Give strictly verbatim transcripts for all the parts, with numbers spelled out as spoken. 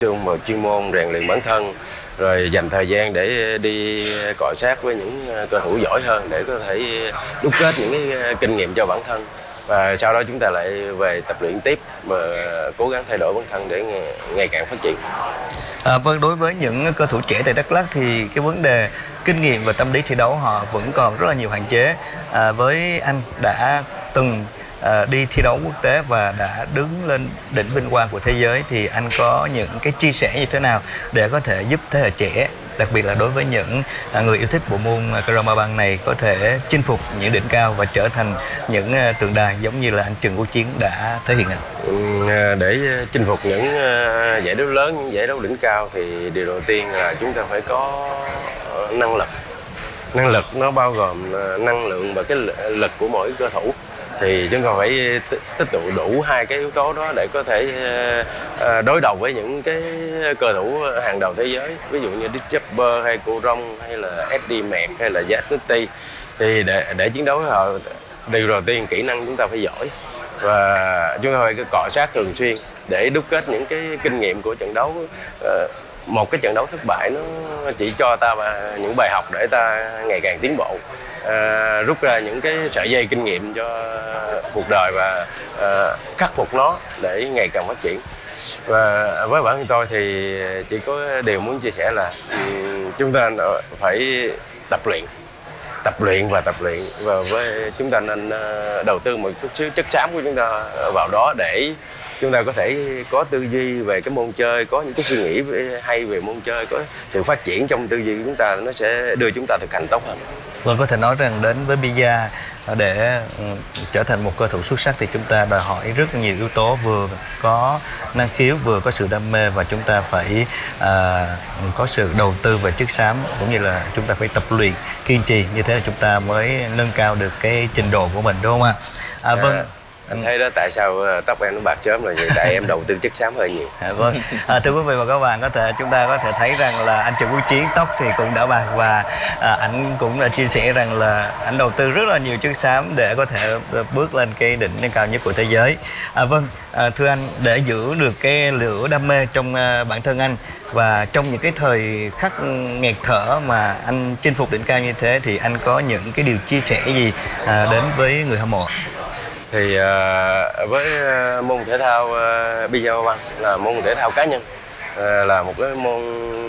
Trường một chuyên môn rèn luyện bản thân, rồi dành thời gian để đi cọ sát với những cầu thủ giỏi hơn để có thể đúc kết những cái kinh nghiệm cho bản thân, và sau đó chúng ta lại về tập luyện tiếp mà cố gắng thay đổi bản thân để ngày, ngày càng phát triển. À, vâng, đối với những cầu thủ trẻ tại Đắk Lắk thì cái vấn đề kinh nghiệm và tâm lý thi đấu họ vẫn còn rất là nhiều hạn chế. À, với anh đã từng à, đi thi đấu quốc tế và đã đứng lên đỉnh vinh quang của thế giới, thì anh có những cái chia sẻ như thế nào để có thể giúp thế hệ trẻ, đặc biệt là đối với những người yêu thích bộ môn Kromah Bang này, có thể chinh phục những đỉnh cao và trở thành những tượng đài giống như là anh Trần Quốc Chiến đã thể hiện ạ? Để chinh phục những giải đấu lớn, những giải đấu đỉnh cao thì điều đầu tiên là chúng ta phải có năng lực. Năng lực nó bao gồm năng lượng và cái lực của mỗi cơ thủ. Thì chúng ta phải tích tụ đủ hai cái yếu tố đó để có thể đối đầu với những cái cơ thủ hàng đầu thế giới, ví dụ như Dick Chopper hay Cô Rong hay là Eddie Merckx hay là Jack Nutty. Thì để để chiến đấu với họ, điều đầu tiên kỹ năng chúng ta phải giỏi và chúng ta phải cọ sát thường xuyên để đúc kết những cái kinh nghiệm của trận đấu. Một cái trận đấu thất bại nó chỉ cho ta những bài học để ta ngày càng tiến bộ, à, rút ra những cái sợi dây kinh nghiệm cho cuộc đời và à, khắc phục nó để ngày càng phát triển. Và với bản thân tôi thì chỉ có điều muốn chia sẻ là um, chúng ta phải tập luyện tập luyện và tập luyện và với chúng ta nên uh, đầu tư một chút xíu chất xám của chúng ta vào đó để chúng ta có thể có tư duy về cái môn chơi, có những cái suy nghĩ hay về môn chơi, có sự phát triển trong tư duy của chúng ta, nó sẽ đưa chúng ta thực hành tốt hơn. Vâng, có thể nói rằng đến với Bia để trở thành một cầu thủ xuất sắc thì chúng ta đòi hỏi rất nhiều yếu tố, vừa có năng khiếu, vừa có sự đam mê, và chúng ta phải à, có sự đầu tư về chất xám, cũng như là chúng ta phải tập luyện kiên trì, như thế là chúng ta mới nâng cao được cái trình độ của mình, đúng không ạ? À, vâng. À, anh thấy đó, tại sao tóc em nó bạc sớm là vậy? Tại em đầu tư chất xám hơi nhiều. À, vâng. À, thưa quý vị và các bạn, có thể chúng ta có thể thấy rằng là anh Trần Quốc Chiến tóc thì cũng đã bạc, và à, anh cũng đã chia sẻ rằng là anh đầu tư rất là nhiều chất xám để có thể bước lên cái đỉnh cao nhất của thế giới. À, vâng, à, thưa anh, để giữ được cái lửa đam mê trong à, bản thân anh, và trong những cái thời khắc nghẹt thở mà anh chinh phục đỉnh cao như thế, thì anh có những cái điều chia sẻ gì à, đến với người hâm mộ? Thì uh, với uh, môn thể thao uh, Bia Bang là môn thể thao cá nhân, uh, là một cái môn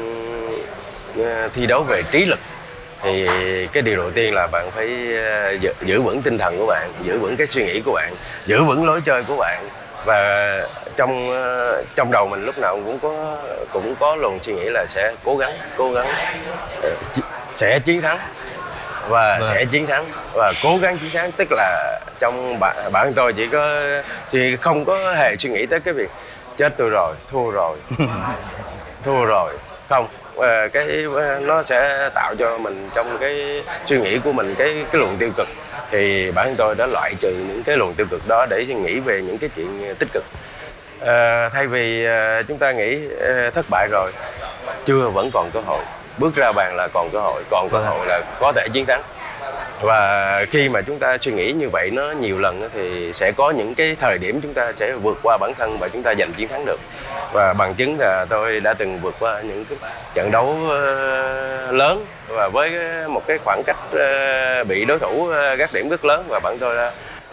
uh, thi đấu về trí lực. Thì cái điều đầu tiên là bạn phải uh, giữ, giữ vững tinh thần của bạn, giữ vững cái suy nghĩ của bạn, giữ vững lối chơi của bạn, và trong uh, trong đầu mình lúc nào cũng có cũng có luồng suy nghĩ là sẽ cố gắng cố gắng uh, sẽ chiến thắng và vâng. sẽ chiến thắng và cố gắng chiến thắng. Tức là trong bản bản tôi chỉ có chỉ không có hề suy nghĩ tới cái việc chết tôi rồi, thua rồi thua rồi không. À, cái nó sẽ tạo cho mình trong cái suy nghĩ của mình cái cái luồng tiêu cực, thì bản thân tôi đã loại trừ những cái luồng tiêu cực đó để nghĩ về những cái chuyện tích cực. À, thay vì à, chúng ta nghĩ à, thất bại rồi, chưa, vẫn còn cơ hội, bước ra bàn là còn cơ hội, còn cơ hội là có thể chiến thắng. Và khi mà chúng ta suy nghĩ như vậy nó nhiều lần thì sẽ có những cái thời điểm chúng ta sẽ vượt qua bản thân và chúng ta giành chiến thắng được. Và bằng chứng là tôi đã từng vượt qua những cái trận đấu lớn và với một cái khoảng cách bị đối thủ gác điểm rất lớn, và bản tôi đã,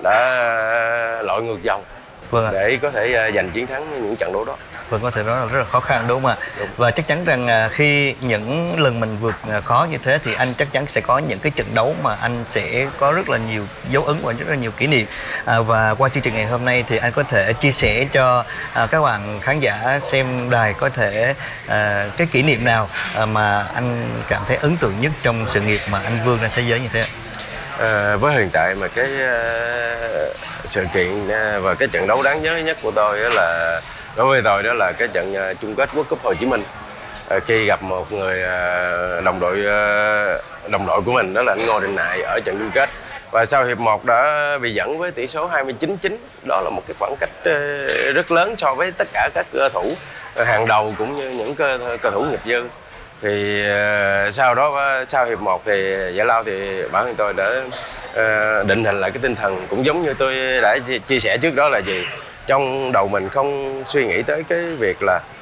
đã lội ngược dòng vâng để có thể giành chiến thắng những trận đấu đó. Vâng, có thể nói là rất là khó khăn, đúng không ạ? Đúng. Và chắc chắn rằng khi những lần mình vượt khó như thế thì anh chắc chắn sẽ có những cái trận đấu mà anh sẽ có rất là nhiều dấu ấn và rất là nhiều kỷ niệm. À, và qua chương trình ngày hôm nay thì anh có thể chia sẻ cho à, các bạn khán giả xem đài có thể à, cái kỷ niệm nào à, mà anh cảm thấy ấn tượng nhất trong sự nghiệp mà anh vươn ra thế giới như thế? À, với hiện tại mà cái uh, sự kiện uh, và cái trận đấu đáng nhớ nhất của tôi đó là đối với tôi đó là cái trận uh, chung kết World Cup Hồ Chí Minh, uh, khi gặp một người uh, đồng đội uh, đồng đội của mình, đó là anh Ngô Đình Nại ở trận chung kết, và sau hiệp một đã bị dẫn với tỷ số hai mươi chín chín. Đó là một cái khoảng cách uh, rất lớn so với tất cả các cơ thủ uh, hàng đầu cũng như những cơ, cơ thủ nghiệp dư. Thì uh, sau đó sau hiệp một thì Giải Lao thì bản thân tôi đã uh, định hình lại cái tinh thần cũng giống như tôi đã chia sẻ trước đó, là gì trong đầu mình không suy nghĩ tới cái việc là